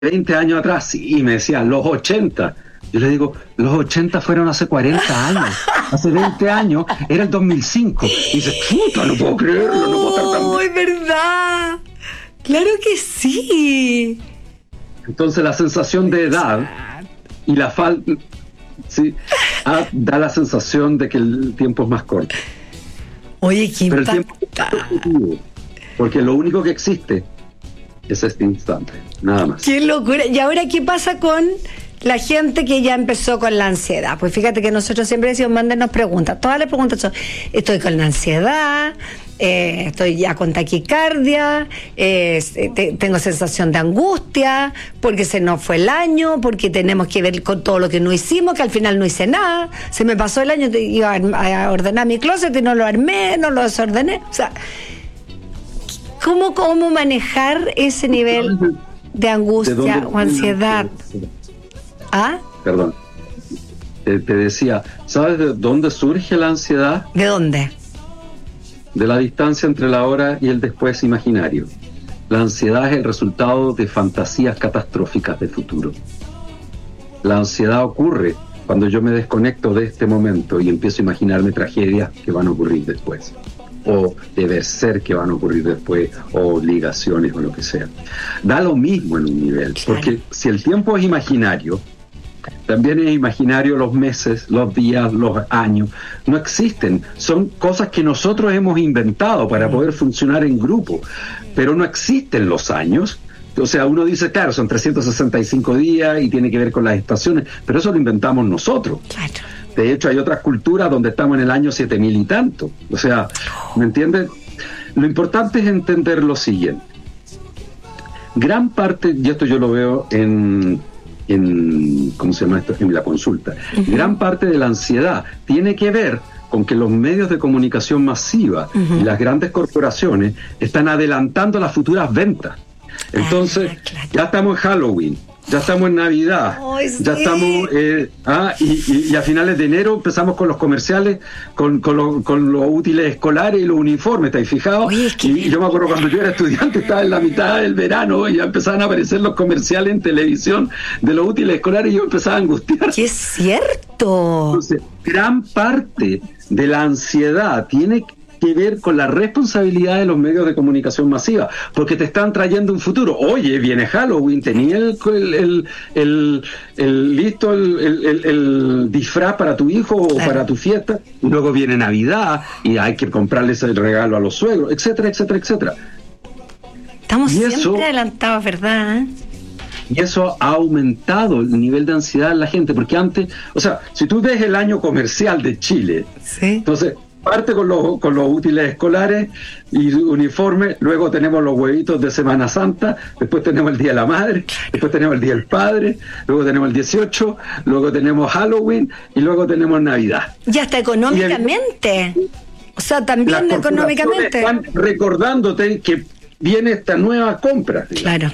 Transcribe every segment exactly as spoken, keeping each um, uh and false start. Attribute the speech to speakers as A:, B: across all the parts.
A: veinte años atrás, sí, y me decían, los ochenta. Yo le digo, los ochenta fueron hace cuarenta años, hace veinte años, era el dos mil cinco. Y dice, puta, no puedo creerlo, no puedo estar tan...
B: ¡Oh, es verdad! ¡Claro que sí!
A: Entonces la sensación de edad y la falta, sí, ah, da la sensación de que el tiempo es más corto.
B: Oye, qué
A: Pero el tiempo es positivo, porque lo único que existe es este instante, nada más.
B: ¡Qué locura! ¿Y ahora qué pasa con la gente que ya empezó con la ansiedad? Pues fíjate que nosotros siempre decimos, mándenos preguntas. Todas las preguntas son, estoy con la ansiedad, eh, estoy ya con taquicardia, eh, te, tengo sensación de angustia, porque se nos fue el año, porque tenemos que ver con todo lo que no hicimos, que al final no hice nada, se me pasó el año, iba a ordenar mi closet y no lo armé, no lo desordené. O sea, ¿cómo, cómo manejar ese nivel de angustia o ansiedad? ¿Ah?
A: Perdón. Te, te decía, ¿sabes de dónde surge la ansiedad?
B: ¿De dónde?
A: De la distancia entre la hora y el después imaginario. La ansiedad es el resultado de fantasías catastróficas del futuro. La ansiedad ocurre cuando yo me desconecto de este momento y empiezo a imaginarme tragedias que van a ocurrir después, o debe ser que van a ocurrir después, o obligaciones o lo que sea. Da lo mismo en un nivel, porque si el tiempo es imaginario, también es imaginario los meses, los días, los años. No existen, son cosas que nosotros hemos inventado para poder funcionar en grupo, pero no existen los años. O sea, uno dice, claro, son trescientos sesenta y cinco días y tiene que ver con las estaciones, pero eso lo inventamos nosotros.
B: Claro.
A: De hecho, hay otras culturas donde estamos en el año siete mil y tanto. O sea, ¿me entiendes? Lo importante es entender lo siguiente. Gran parte, y esto yo lo veo en, en ¿cómo se llama esto? En la consulta. Uh-huh. Gran parte de la ansiedad tiene que ver con que los medios de comunicación masiva uh-huh. y las grandes corporaciones están adelantando las futuras ventas. Entonces, ah, claro. ya estamos en Halloween, ya estamos en Navidad, oh, sí. ya estamos, eh, ah, y, y, y a finales de enero empezamos con los comerciales, con, con, lo, con los útiles escolares y los uniformes, ¿estáis fijados?
B: Oye, es que...
A: Y yo me acuerdo cuando yo era estudiante, estaba en la mitad del verano y ya empezaban a aparecer los comerciales en televisión de los útiles escolares y yo empezaba a angustiar.
B: ¡Qué es cierto!
A: Entonces, gran parte de la ansiedad tiene que que ver con la responsabilidad de los medios de comunicación masiva, porque te están trayendo un futuro. Oye, viene Halloween, tenía el, el, el, el, el listo el, el, el disfraz para tu hijo o claro. para tu fiesta, y luego viene Navidad y hay que comprarles el regalo a los suegros, etcétera, etcétera, etcétera.
B: Estamos
A: y
B: siempre
A: eso,
B: adelantados, ¿verdad?
A: Y eso ha aumentado el nivel de ansiedad en la gente, porque antes, o sea, si tú ves el año comercial de Chile,
B: sí.
A: entonces parte con los, con los útiles escolares y uniformes, luego tenemos los huevitos de Semana Santa, después tenemos el Día de la Madre, después tenemos el Día del Padre, luego tenemos el dieciocho, luego tenemos Halloween y luego tenemos Navidad.
B: Y hasta económicamente, y el, o sea, también económicamente.
A: Están recordándote que viene esta nueva compra. Digamos.
B: Claro.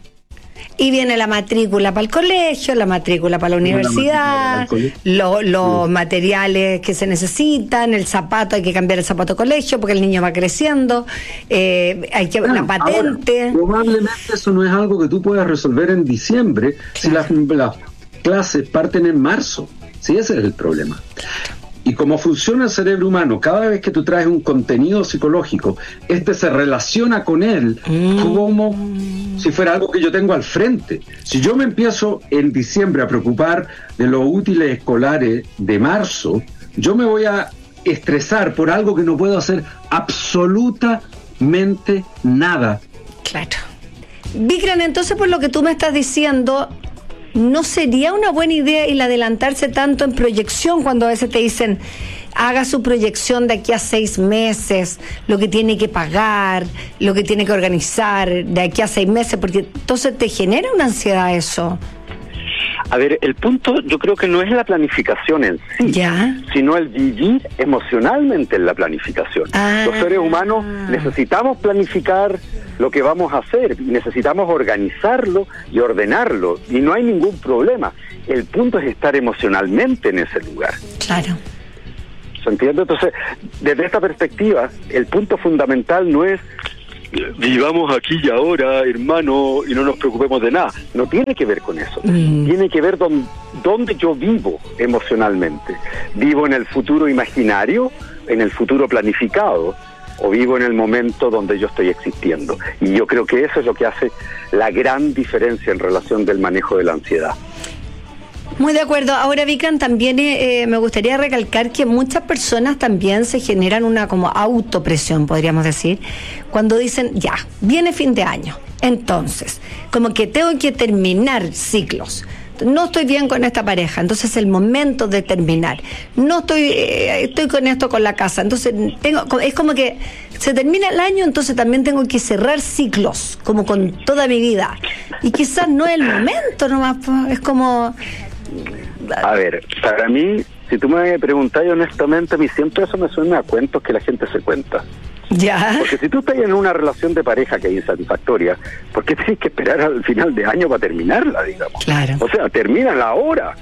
B: Y viene la matrícula para el colegio, la matrícula para la universidad, los lo sí. materiales que se necesitan, el zapato, hay que cambiar el zapato de colegio porque el niño va creciendo, eh, hay que bueno, la patente.
A: Ahora, probablemente eso no es algo que tú puedas resolver en diciembre, claro. si las, las clases parten en marzo. Sí, ese es el problema. Y como funciona el cerebro humano, cada vez que tú traes un contenido psicológico, este se relaciona con él mm. como si fuera algo que yo tengo al frente. Si yo me empiezo en diciembre a preocupar de los útiles escolares de marzo, yo me voy a estresar por algo que no puedo hacer absolutamente nada.
B: Claro. Vikram, entonces por lo que tú me estás diciendo, ¿no sería una buena idea el adelantarse tanto en proyección cuando a veces te dicen haga su proyección de aquí a seis meses, lo que tiene que pagar, lo que tiene que organizar de aquí a seis meses? Porque entonces te genera una ansiedad eso.
C: A ver, el punto yo creo que no es la planificación en sí,
B: ¿ya?
C: sino el vivir emocionalmente en la planificación.
B: Ah.
C: Los seres humanos necesitamos planificar lo que vamos a hacer, necesitamos organizarlo y ordenarlo, y no hay ningún problema. El punto es estar emocionalmente en ese lugar.
B: Claro.
C: ¿Se entiende? Entonces, desde esta perspectiva, el punto fundamental no es vivamos aquí y ahora, hermano, y no nos preocupemos de nada. No tiene que ver con eso.
B: Mm.
C: Tiene que ver con dónde yo vivo emocionalmente. ¿Vivo en el futuro imaginario, en el futuro planificado, o vivo en el momento donde yo estoy existiendo? Y yo creo que eso es lo que hace la gran diferencia en relación del manejo de la ansiedad.
B: Muy de acuerdo. Ahora, Vican, también eh, me gustaría recalcar que muchas personas también se generan una como autopresión, podríamos decir, cuando dicen, ya, viene fin de año, entonces, como que tengo que terminar ciclos. No estoy bien con esta pareja, entonces es el momento de terminar. No estoy, eh, estoy con esto con la casa, entonces tengo, es como que se termina el año, entonces también tengo que cerrar ciclos, como con toda mi vida. Y quizás no es el momento nomás, es como...
C: A ver, para mí, si tú me preguntas honestamente, a mí siempre eso me suena a cuentos que la gente se cuenta.
B: Ya.
C: Porque si tú estás en una relación de pareja que es insatisfactoria, ¿por qué tienes que esperar al final de año para terminarla, digamos?
B: Claro.
C: O sea, termínala ahora.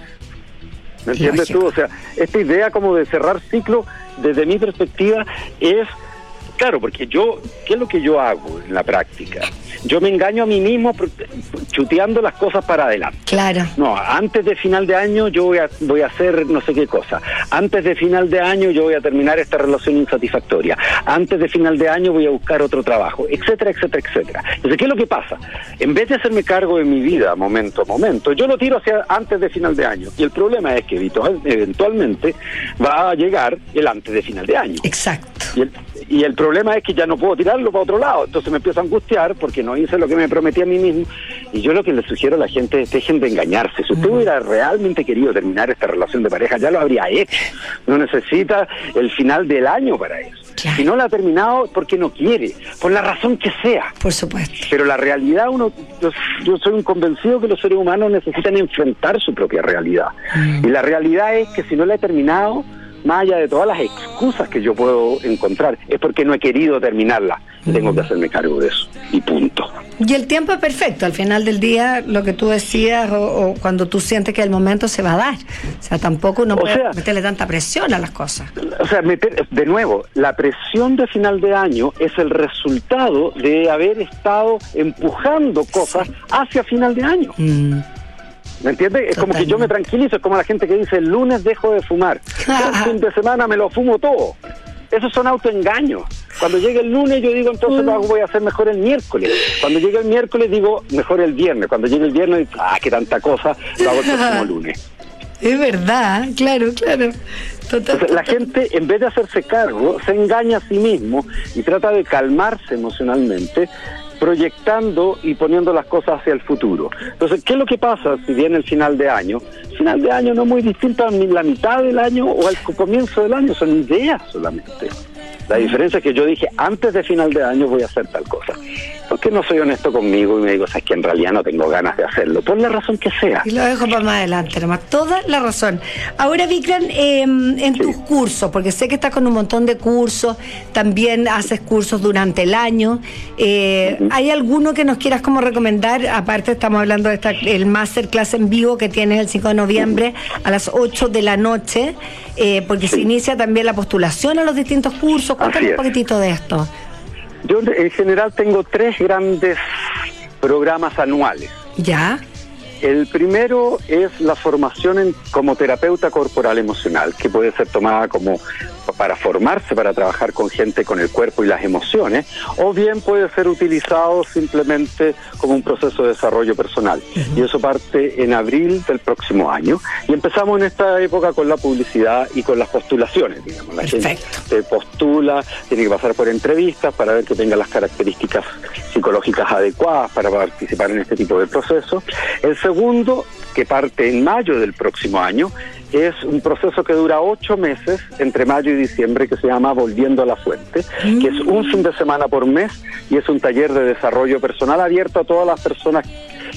C: ¿Me entiendes
B: Lógico.
C: tú? O sea, esta idea como de cerrar ciclo, desde mi perspectiva, es... Claro, porque yo, ¿qué es lo que yo hago en la práctica? Yo me engaño a mí mismo chuteando las cosas para adelante.
B: Claro.
C: No, antes de final de año yo voy a, voy a hacer no sé qué cosa. Antes de final de año yo voy a terminar esta relación insatisfactoria. Antes de final de año voy a buscar otro trabajo, etcétera, etcétera, etcétera. Entonces, ¿qué es lo que pasa? En vez de hacerme cargo de mi vida momento a momento, yo lo tiro hacia antes de final de año. Y el problema es que eventualmente va a llegar el antes de final de año.
B: Exacto.
C: Y el, y el problema es que ya no puedo tirarlo para otro lado, entonces me empiezo a angustiar porque no hice lo que me prometí a mí mismo. Y yo lo que le sugiero a la gente es dejen de engañarse. Si usted
B: Mm.
C: hubiera realmente querido terminar esta relación de pareja, ya lo habría hecho. No necesita el final del año para eso.
B: Claro.
C: Si no la ha terminado, es porque no quiere, por la razón que sea.
B: Por supuesto.
C: Pero la realidad, uno, yo, yo soy un convencido que los seres humanos necesitan enfrentar su propia realidad.
B: Mm.
C: Y la realidad es que si no la he terminado, más allá de todas las excusas que yo puedo encontrar, es porque no he querido terminarla. Tengo que hacerme cargo de eso. Y punto.
B: Y el tiempo es perfecto. Al final del día, lo que tú decías, o, o cuando tú sientes que el momento se va a dar. O sea, tampoco uno
C: O
B: puede
C: sea,
B: meterle tanta presión a las cosas.
C: O sea, meter, de nuevo, la presión de final de año es el resultado de haber estado empujando cosas hacia final de año.
B: Mm.
C: ¿Me entiendes? Es como que yo me tranquilizo, es como la gente que dice, el lunes dejo de fumar, el fin de semana me lo fumo todo. Esos son autoengaños. Cuando llegue el lunes yo digo, entonces lo voy a hacer mejor el miércoles. Cuando llegue el miércoles digo, mejor el viernes. Cuando llegue el viernes digo, ah, qué tanta cosa, lo hago el próximo lunes.
B: Es verdad, claro, claro. Total,
C: Entonces, la gente, en vez de hacerse cargo, se engaña a sí mismo y trata de calmarse emocionalmente, proyectando y poniendo las cosas hacia el futuro. Entonces, ¿qué es lo que pasa si viene el final de año? El final de año no es muy distinto a la mitad del año o al comienzo del año, son ideas solamente. La diferencia es que yo dije, antes de final de año voy a hacer tal cosa. ¿Por qué no soy honesto conmigo y me digo, sabes que en realidad no tengo ganas de hacerlo? Por la razón que sea.
B: Y lo dejo para más adelante, nomás. Toda la razón. Ahora, Vikram, eh, en
C: Sí.
B: tus cursos, porque sé que estás con un montón de cursos, también haces cursos durante el año. Eh,
C: Uh-huh.
B: ¿Hay alguno que nos quieras como recomendar? Aparte, estamos hablando de esta, el masterclass en vivo que tienes el cinco de noviembre a las ocho de la noche, eh, porque
C: Sí.
B: se inicia también la postulación a los distintos cursos. Cuéntanos
C: Así
B: un
C: es.
B: poquitito de esto.
C: Yo en general tengo tres grandes programas anuales.
B: ¿Ya?
C: El primero es la formación en, como terapeuta corporal emocional, que puede ser tomada como para formarse, para trabajar con gente con el cuerpo y las emociones, o bien puede ser utilizado simplemente como un proceso de desarrollo personal. Uh-huh. Y eso parte en abril del próximo año. Y empezamos en esta época con la publicidad y con las postulaciones, digamos. La
B: Perfecto.
C: gente se postula, tiene que pasar por entrevistas para ver que tenga las características psicológicas adecuadas para participar en este tipo de procesos. El segundo, que parte en mayo del próximo año, es un proceso que dura ocho meses, entre mayo y diciembre, que se llama Volviendo a la Fuente, mm. que es un fin de semana por mes y es un taller de desarrollo personal abierto a todas las personas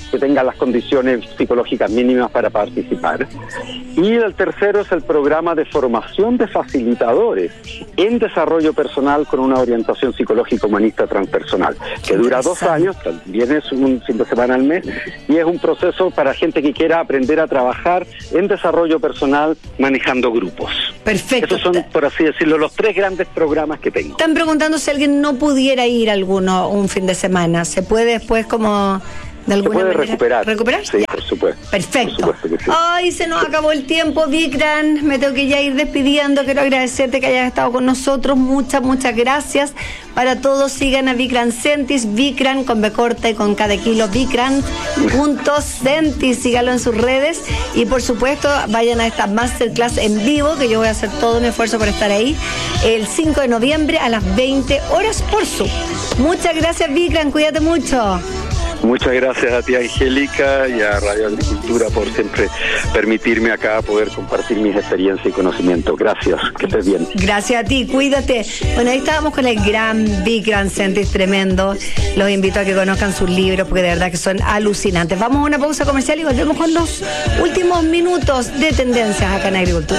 C: que tenga las condiciones psicológicas mínimas para participar. Y el tercero es el programa de formación de facilitadores en desarrollo personal con una orientación psicológica humanista transpersonal, que dura dos años, también es un fin de semana al mes, y es un proceso para gente que quiera aprender a trabajar en desarrollo personal manejando grupos.
B: Perfecto.
C: Esos son, por así decirlo, los tres grandes programas que tengo.
B: Están preguntando si alguien no pudiera ir a alguno un fin de semana. ¿Se puede después como de alguna
C: se puede
B: manera
C: recuperar?
B: ¿Recuperar?
C: Sí,
B: ya.
C: por supuesto.
B: Perfecto.
C: Por supuesto que sí.
B: Ay, se nos acabó el tiempo, Vikran. Me tengo que ya ir despidiendo. Quiero agradecerte que hayas estado con nosotros. Muchas, muchas gracias. Para todos, sigan a Vikran Sentis, Vikran con B corta y con cada kilo, Vikran punto Sentis. Síganlo en sus redes. Y por supuesto, vayan a esta masterclass en vivo, que yo voy a hacer todo mi esfuerzo por estar ahí, el cinco de noviembre a las veinte horas por Zoom. Muchas gracias, Vikran. Cuídate mucho.
C: Muchas gracias a ti, Angélica, y a Radio Agricultura por siempre permitirme acá poder compartir mis experiencias y conocimientos. Gracias, que estés bien.
B: Gracias a ti, cuídate. Bueno, ahí estábamos con el gran Vikran Sentis, tremendo. Los invito a que conozcan sus libros porque de verdad que son alucinantes. Vamos a una pausa comercial y volvemos con los últimos minutos de tendencias acá en Agricultura.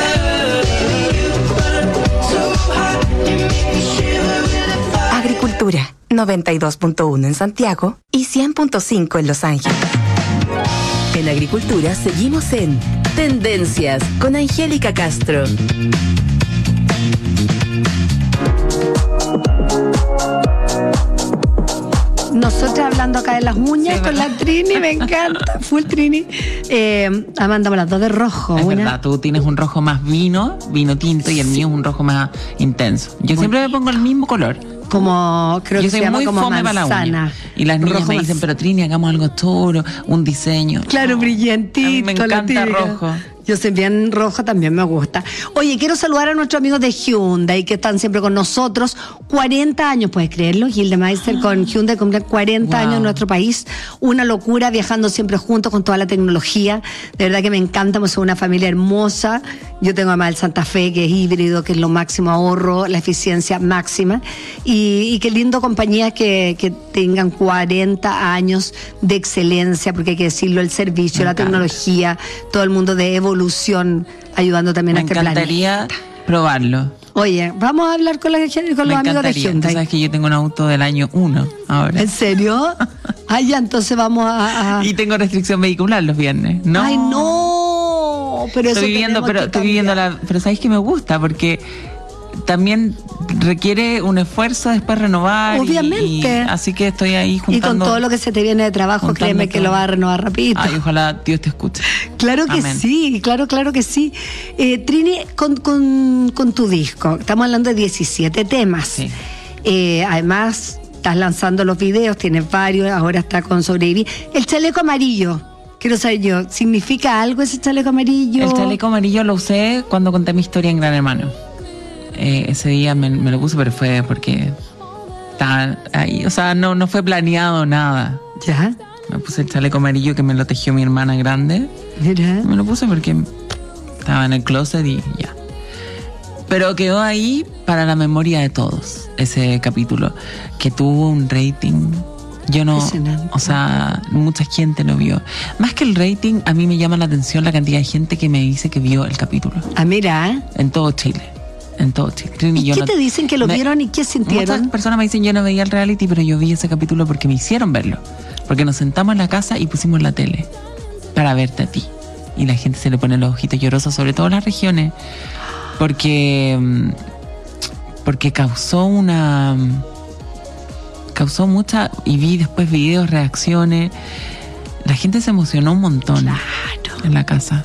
D: Agricultura, noventa y dos punto uno en Santiago y cien punto cinco en Los Ángeles. En Agricultura seguimos en Tendencias con Angélica Castro.
B: Nosotras hablando acá de las uñas, sí, con la Trini, me encanta, full Trini. Eh, Amanda, las dos de rojo.
E: Es
B: una...
E: verdad, tú tienes un rojo más vino, vino tinto, y el mío es un rojo más intenso. Yo muy siempre me pongo el mismo color.
B: Como, creo
E: Yo
B: que se llama como manzana.
E: Y las niñas
B: rojo
E: me dicen,
B: más...
E: pero Trini, hagamos algo toro, un diseño.
B: Claro, no, brillantito.
E: A mí me encanta rojo.
B: Yo soy bien rojo, también me gusta. Oye, quiero saludar a nuestros amigos de Hyundai, que están siempre con nosotros. cuarenta años, ¿puedes creerlo? Gildemeister con Hyundai cumple cuarenta wow. años en nuestro país. Una locura, viajando siempre juntos con toda la tecnología. De verdad que me encanta, somos una familia hermosa. Yo tengo además el Santa Fe, que es híbrido, que es lo máximo ahorro, la eficiencia máxima. Y, y qué lindo compañías que, que tengan cuarenta años de excelencia, porque hay que decirlo, el servicio, me la encanta. Tecnología, todo el mundo de evolución. Ayudando también
E: me
B: a este planeta.
E: Me encantaría probarlo.
B: Oye, vamos a hablar con, la, con los amigos de Hyundai.
E: Tú sabes que yo tengo un auto del año uno ahora.
B: ¿En serio? Ah, ya, entonces vamos a, a...
E: Y tengo restricción vehicular los viernes. No.
B: Ay, no. Pero
E: estoy
B: eso
E: viviendo, pero estoy
B: cambiar.
E: viviendo la... Pero ¿sabes que me gusta? Porque también requiere un esfuerzo después renovar.
B: Obviamente.
E: Y, y así que estoy ahí juntando.
B: Y con todo lo que se te viene de trabajo, créeme que todo. Lo va a renovar rapidito.
E: Ay, ojalá Dios te escuche.
B: Claro que Amén. Sí, claro, claro que sí. Eh, Trini, con, con, con tu disco, estamos hablando de diecisiete temas.
E: Sí.
B: Eh, además, estás lanzando los videos, tienes varios, ahora está con Sobrevivir. El chaleco amarillo. Quiero saber yo, ¿significa algo ese chaleco amarillo?
E: El chaleco amarillo lo usé cuando conté mi historia en Gran Hermano. Eh, ese día me, me lo puse, pero fue porque estaba ahí, o sea, no, no fue planeado nada.
B: ¿Ya?
E: Me puse el chaleco amarillo que me lo tejió mi hermana grande.
B: Mira.
E: Me lo puse porque estaba en el closet y ya. Pero quedó ahí para la memoria de todos, ese capítulo, que tuvo un rating. Yo no, o sea, mucha gente lo vio. Más que el rating, a mí me llama la atención la cantidad de gente que me dice que vio el capítulo.
B: Ah, mira.
E: En todo Chile. En todo Chile.
B: ¿Y
E: yo
B: qué
E: no,
B: te dicen que lo me, vieron y qué sintieron?
E: Muchas personas me dicen, yo no veía el reality, pero yo vi ese capítulo porque me hicieron verlo. Porque nos sentamos en la casa y pusimos la tele para verte a ti. Y la gente se le pone los ojitos llorosos, sobre todo en las regiones. Porque, porque causó una... Causó mucha... Y vi después videos, reacciones. La gente se emocionó un montón.
B: Claro.
E: En la casa.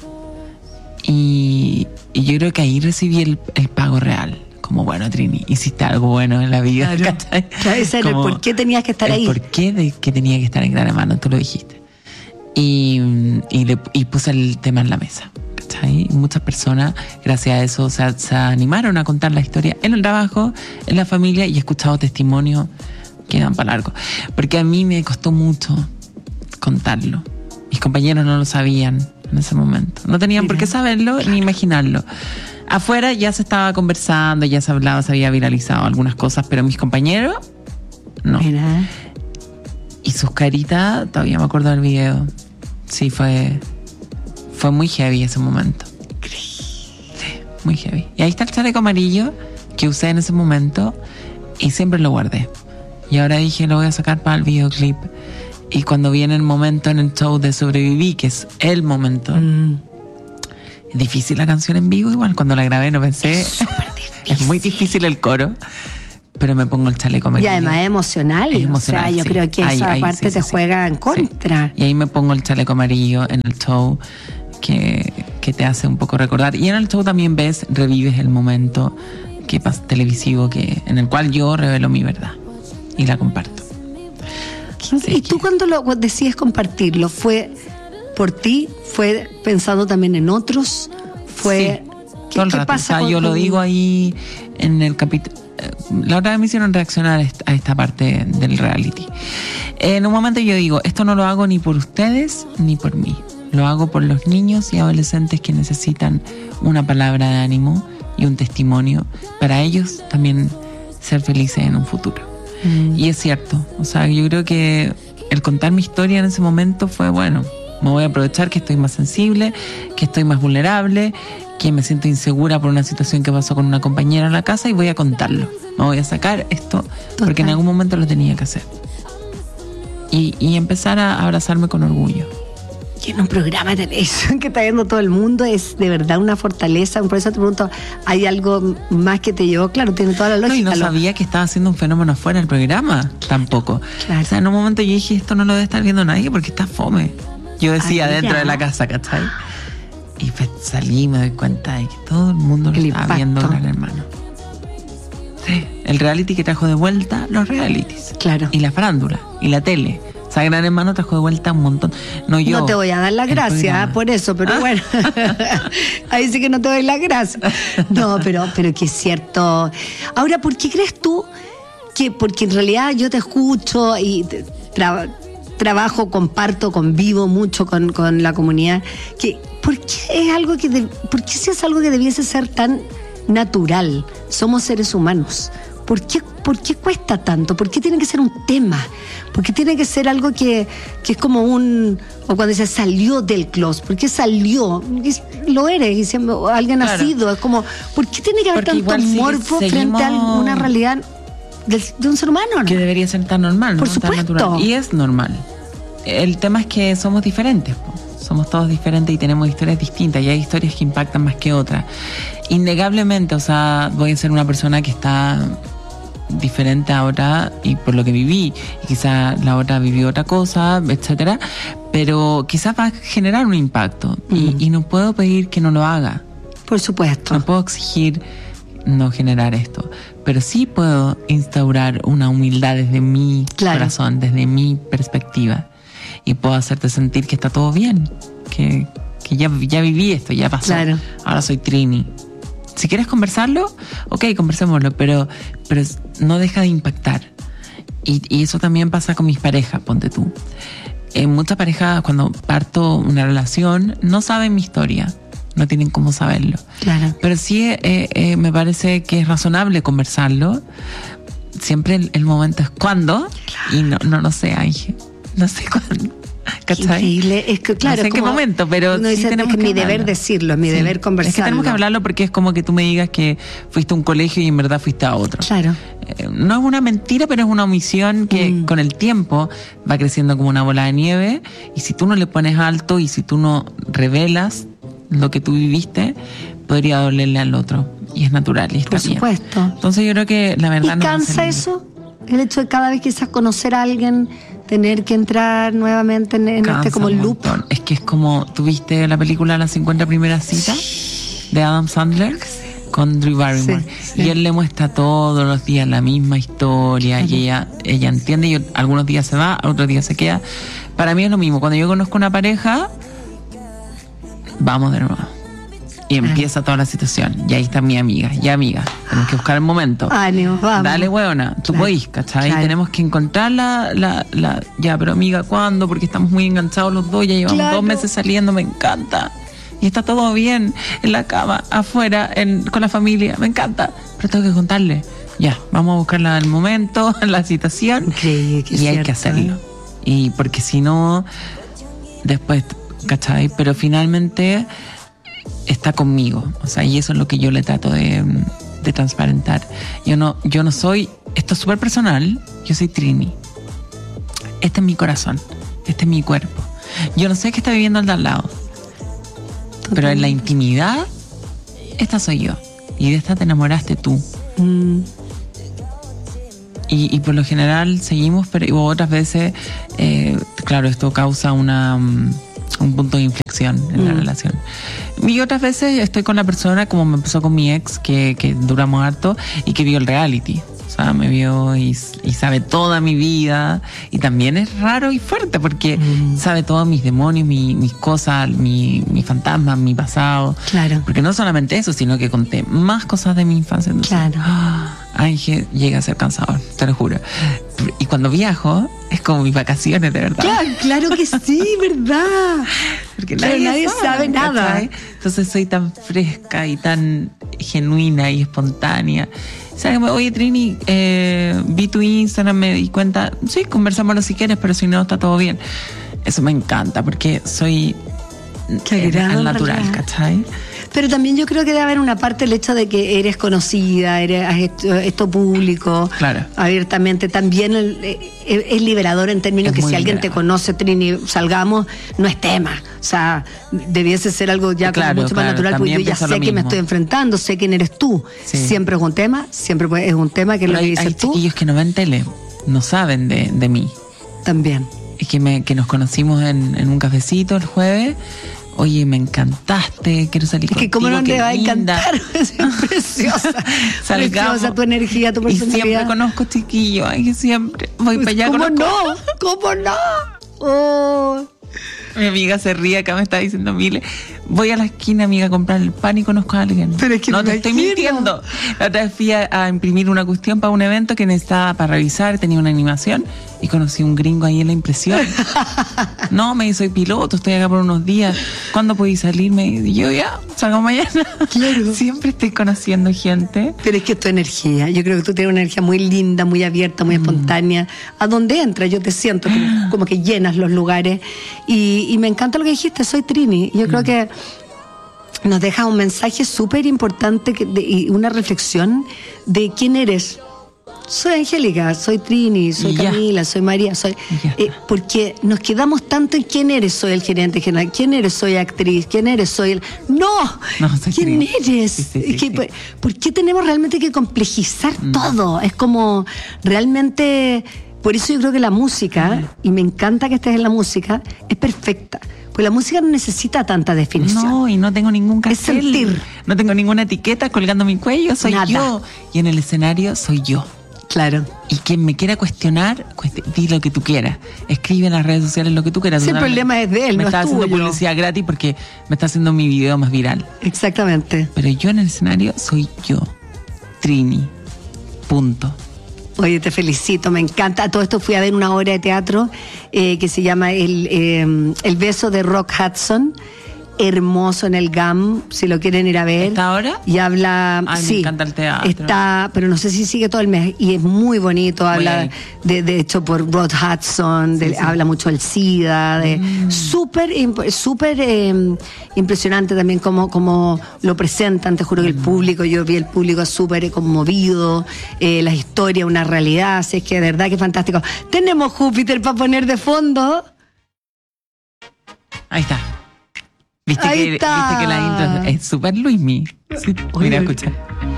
E: Y, y yo creo que ahí recibí el, el pago real. Como, bueno, Trini, hiciste algo bueno en la vida.
B: Claro, claro, ese era el por qué tenías que estar
E: el
B: ahí.
E: El por qué de que tenía que estar en Gran Hermano, tú lo dijiste. Y, y, le, y puse el tema en la mesa. ¿Cachai? Muchas personas, gracias a eso, se, se animaron a contar la historia en el trabajo, en la familia, y he escuchado testimonios que dan para largo. Porque a mí me costó mucho contarlo. Mis compañeros no lo sabían en ese momento. No tenían Mira, por qué saberlo claro. ni imaginarlo. Afuera ya se estaba conversando, ya se hablaba, se había viralizado algunas cosas, pero mis compañeros, no.
B: Mira.
E: Y y sus caritas, todavía me acuerdo del video. Sí, fue, fue muy heavy ese momento. Sí, muy heavy. Y ahí está el chaleco amarillo que usé en ese momento y siempre lo guardé. Y ahora dije, lo voy a sacar para el videoclip. Y cuando viene el momento en el show de Sobreviví, que es el momento, mm. es difícil la canción en vivo. Igual cuando la grabé no pensé, es, es muy difícil el coro, pero me pongo el chaleco amarillo.
B: Y además es emocional, es emocional, o sea, yo sí. creo que ahí, esa ahí, parte sí, te sí, juega sí. en contra.
E: Sí. Y ahí me pongo el chaleco amarillo en el show, que, que te hace un poco recordar. Y en el show también ves, revives el momento que pasa televisivo, que en el cual yo revelo mi verdad y la comparto.
B: ¿Y tú cuando lo decides compartirlo? ¿Fue por ti? ¿Fue pensando también en otros? ¿Fue
E: sí, ¿qué, todo el rato. ¿Qué pasa? O sea, yo con... lo digo ahí en el capítulo. La otra vez me hicieron reaccionar a esta parte del reality. En un momento yo digo, esto no lo hago ni por ustedes ni por mí. Lo hago por los niños y adolescentes que necesitan una palabra de ánimo y un testimonio para ellos también ser felices en un futuro. Mm. Y es cierto, o sea, yo creo que el contar mi historia en ese momento fue bueno. Me voy a aprovechar que estoy más sensible, que estoy más vulnerable, que me siento insegura por una situación que pasó con una compañera en la casa y voy a contarlo. Me voy a sacar esto Total. Porque en algún momento lo tenía que hacer. Y, y empezar a abrazarme con orgullo.
B: Que en un programa de televisión que está viendo todo el mundo es de verdad una fortaleza. Por eso te pregunto, ¿hay algo más que te llevó? Claro, tiene toda la lógica.
E: No, y no
B: lo...
E: sabía que estaba haciendo un fenómeno afuera del programa, tampoco. Claro. O sea, en un momento yo dije, esto no lo debe estar viendo nadie porque está fome. Yo decía, Ay, dentro ya. de la casa, ¿cachai? Y pues salí y me doy cuenta de que todo el mundo lo el estaba impacto. Viendo Gran Hermano. Sí, el reality que trajo de vuelta los realities.
B: Claro.
E: Y la farándula, y la tele. O sea, Gran Hermano trajo de vuelta un montón. No, yo,
B: no te voy a dar las gracias por eso, pero ¿Ah? bueno. Ahí sí que no te doy las gracias. No, pero, pero que es cierto. Ahora, ¿por qué crees tú que, porque en realidad yo te escucho y te, tra, trabajo, comparto, convivo mucho con, con la comunidad, que ¿por qué es algo que de, por qué si es algo que debiese ser tan natural? Somos seres humanos. ¿Por qué, ¿Por qué cuesta tanto? ¿Por qué tiene que ser un tema? ¿Por qué tiene que ser algo que, que es como un... O cuando dice salió del closet, ¿por qué salió? Lo eres, y siempre, alguien claro. nacido. Es como, ¿por qué tiene que haber Porque tanto morbo si frente a una realidad de, de un ser humano? ¿No?
E: Que debería ser tan normal,
B: Por
E: ¿no?
B: supuesto.
E: Tan natural. Y es normal. El tema es que somos diferentes, po. Somos todos diferentes y tenemos historias distintas y hay historias que impactan más que otras. Innegablemente, o sea, voy a ser una persona que está diferente ahora y por lo que viví, y quizá la otra vivió otra cosa, etcétera, pero quizás va a generar un impacto mm. y, y no puedo pedir que no lo haga.
B: Por supuesto.
E: No puedo exigir no generar esto, pero sí puedo instaurar una humildad desde mi claro. corazón, desde mi perspectiva, y puedo hacerte sentir que está todo bien, que, que ya, ya viví esto, ya pasó, claro. ahora soy Trini. Si quieres conversarlo, ok, conversémoslo, pero, pero no deja de impactar. Y, y eso también pasa con mis parejas, ponte tú. En muchas parejas, cuando parto una relación, no saben mi historia, no tienen cómo saberlo.
B: Claro.
E: Pero sí eh, eh, me parece que es razonable conversarlo. Siempre el, el momento es cuándo, claro. y no, no lo sé, Ángel. No sé cuándo. ¿Cachai?
B: Increíble. Es que, claro,
E: no sé en qué momento, pero
B: sí dice, tenemos es que, que mi deber decirlo, es mi sí. deber conversarlo.
E: Es que tenemos que hablarlo porque es como que tú me digas que fuiste a un colegio y en verdad fuiste a otro.
B: Claro.
E: Eh, no es una mentira, pero es una omisión que mm. con el tiempo va creciendo como una bola de nieve, y si tú no le pones alto y si tú no revelas lo que tú viviste, podría dolerle al otro. Y es natural y está
B: Por supuesto.
E: Bien. Entonces yo creo que la verdad
B: ¿Y
E: no
B: cansa eso? El hecho de cada vez que quizás conocer a alguien, tener que entrar nuevamente en, en este como loop.
E: Es que es como, ¿tuviste la película Las cincuenta primeras citas? Sí. De Adam Sandler con Drew Barrymore. Sí, sí. Y él le muestra todos los días la misma historia, uh-huh. y ella, ella entiende, y algunos días se va, otros días se queda. Para mí es lo mismo. Cuando yo conozco una pareja, vamos de nuevo. Y empieza toda la situación. Y ahí está mi amiga. Ya, amiga, tenemos que buscar el momento.
B: Ánimo, vamos.
E: Dale, huevona, tú claro. podís, ¿cachai? Claro. Tenemos que encontrar la, la, la... Ya, pero amiga, ¿cuándo? Porque estamos muy enganchados los dos. Ya llevamos claro. dos meses saliendo, me encanta. Y está todo bien, en la cama, afuera, en, con la familia, me encanta. Pero tengo que contarle. Ya, vamos a buscar el momento, la situación.
B: Increíble, que
E: y hay
B: cierto,
E: que hacerlo.
B: ¿eh?
E: Y porque si no, después, ¿cachai? Pero finalmente está conmigo. O sea, y eso es lo que yo le trato de, de transparentar. Yo no, yo no soy, esto es súper personal, yo soy Trini. Este es mi corazón, este es mi cuerpo. Yo no sé qué está viviendo el de al lado, pero en la intimidad, esta soy yo. Y de esta te enamoraste tú.
B: Mm.
E: Y, y por lo general seguimos, pero otras veces, eh, claro, esto causa una, um, un punto de inflexión en mm. la relación. Y otras veces estoy con la persona, como me pasó con mi ex, que, que duramos harto, y que vio el reality. O sea, me vio y, y sabe toda mi vida. Y también es raro y fuerte porque mm. sabe todos mis demonios, mi, mis cosas, mi, mi fantasma, mi pasado.
B: Claro.
E: Porque no solamente eso, sino que conté más cosas de mi infancia. Entonces,
B: claro.
E: Ay, que llega a ser cansador, te lo juro. Y cuando viajo, es como mis vacaciones, de verdad.
B: Claro, claro que sí, ¿verdad?
E: Porque
B: claro,
E: nadie,
B: nadie
E: sabe,
B: sabe nada.
E: ¿cachai? Entonces soy tan fresca y tan genuina y espontánea. O sea, oye, Trini, eh, vi tu Instagram, me di cuenta, sí, conversámoslo si quieres, pero si no, está todo bien. Eso me encanta, porque soy eh, al natural, ¿cachai?
B: Pero también yo creo que debe haber una parte el hecho de que eres conocida, eres esto, esto público,
E: claro.
B: abiertamente. También el, es, es liberador en términos es que si alguien liberador. Te conoce, Trini, salgamos, no es tema. O sea, debiese ser algo ya
E: claro,
B: como mucho
E: claro,
B: más natural, porque yo ya sé que me estoy enfrentando, sé quién eres tú. Sí. Siempre es un tema, siempre es un tema que es lo que dices
E: hay
B: tú.
E: Hay chiquillos que no ven tele, no saben de, de mí.
B: También.
E: Es que, me, que nos conocimos en, en un cafecito el jueves. Oye, me encantaste, quiero salir contigo.
B: Es que cómo no te va a encantar, es preciosa.
E: Salgamos.
B: Preciosa tu energía, tu personalidad.
E: Y siempre conozco chiquillos, ay, que siempre voy
B: pues
E: para allá.
B: ¿Cómo
E: conozco.
B: no? ¿Cómo no? Oh.
E: Mi amiga se ríe acá, me está diciendo, Mile, voy a la esquina, amiga, a comprar el pan y conozco a alguien.
B: Pero es que
E: no te estoy mintiendo. La otra vez fui a, a imprimir una cuestión para un evento que necesitaba para revisar, tenía una animación y conocí a un gringo ahí en la impresión. No, me dice, soy piloto, estoy acá por unos días. ¿Cuándo podéis salirme? Y yo ya, salgo mañana.
B: Claro.
E: Siempre estoy conociendo gente.
B: Pero es que es tu energía. Yo creo que tú tienes una energía muy linda, muy abierta, muy mm. espontánea. A donde entras, yo te siento como, como que llenas los lugares. Y, y me encanta lo que dijiste, soy Trini. Yo mm. creo que nos deja un mensaje súper importante que, de, y una reflexión de quién eres. Soy Angélica, soy Trini, soy Camila, soy María, soy eh, porque nos quedamos tanto en quién eres, soy el gerente general, quién eres, soy actriz, quién eres, soy el... ¡No! no soy ¿Quién Trini. Eres? Sí, sí, sí, ¿Qué, sí. ¿Por qué tenemos realmente que complejizar no. todo? Es como realmente... Por eso yo creo que la música, uh-huh. y me encanta que estés en la música, es perfecta. Pues la música no necesita tanta definición.
E: No, y no tengo ningún cartel.
B: Es sentir.
E: No tengo ninguna etiqueta colgando mi cuello, soy Nada. Yo. Y en el escenario soy yo.
B: Claro.
E: Y quien me quiera cuestionar, cuest- di lo que tú quieras. Escribe en las redes sociales lo que tú quieras.
B: Sí, el problema es de él,
E: me
B: no
E: está
B: es
E: haciendo
B: tuyo.
E: Publicidad gratis porque me está haciendo mi video más viral.
B: Exactamente.
E: Pero yo en el escenario soy yo. Trini. Punto.
B: Oye, te felicito, me encanta. A todo esto fui a ver una obra de teatro eh, que se llama el, eh, el beso de Rock Hudson. Hermoso en el G A M, si lo quieren ir a ver.
E: ¿Está ahora?
B: Y habla...
E: Ay,
B: sí,
E: me encanta el teatro.
B: Está, pero no sé si sigue todo el mes. Y es muy bonito, habla de, de hecho por Rod Hudson, de, sí, sí. habla mucho del SIDA, de mm. súper súper eh, impresionante también como, como lo presentan. Te juro que el público, yo vi el público súper conmovido, eh, las historias, una realidad, así es que de verdad que fantástico. Tenemos Júpiter para poner de fondo.
E: Ahí está. ¿Viste
B: Ahí
E: que,
B: está.
E: viste que la intro es súper Luismi? Sí, mira, escucha.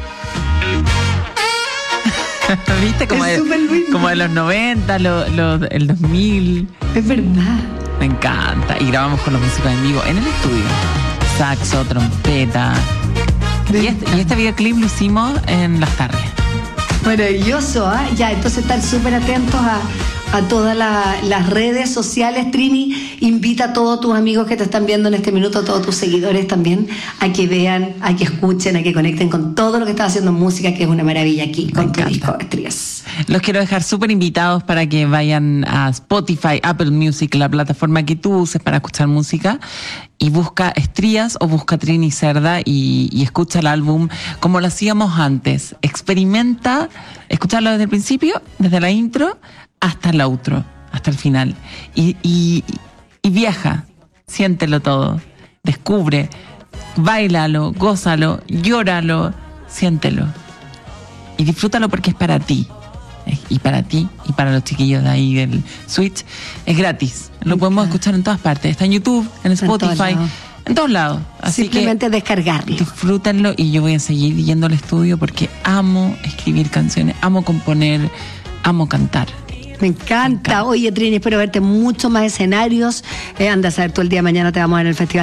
E: ¿Viste? Como de, como de los noventa, lo, lo, el dos mil.
B: Es verdad.
E: Me encanta. Y grabamos con los músicos en vivo en el estudio. Saxo, trompeta. Y este, y este videoclip lo hicimos en Las Tardes.
B: Maravilloso, ¿eh? Ya, entonces estar súper atentos a... a todas la, las redes sociales. Trini, invita a todos tus amigos que te están viendo en este minuto, a todos tus seguidores también, a que vean, a que escuchen, a que conecten con todo lo que estás haciendo en música, que es una maravilla aquí, con tu disco Estrías.
E: Los quiero dejar súper invitados para que vayan a Spotify, Apple Music, la plataforma que tú uses para escuchar música, y busca Estrías o busca Trini Cerda y, y escucha el álbum como lo hacíamos antes. Experimenta, escucharlo desde el principio, desde la intro hasta el outro. hasta el final. Y, y, y viaja, siéntelo todo, descubre, báilalo, gózalo, llóralo, siéntelo. Y disfrútalo porque es para ti. Y para ti, y para los chiquillos de ahí del Switch, es gratis. Lo podemos escuchar en todas partes. Está en YouTube, en Spotify, en todos lados. En todos lados. Así
B: Simplemente
E: que
B: descargarlo.
E: Disfrútenlo y yo voy a seguir yendo al estudio porque amo escribir canciones, amo componer, amo cantar.
B: Me encanta. Me encanta. Oye, Trini, espero verte en muchos más escenarios. Eh, anda a saber, tú el día de mañana te vamos a ver en el Festival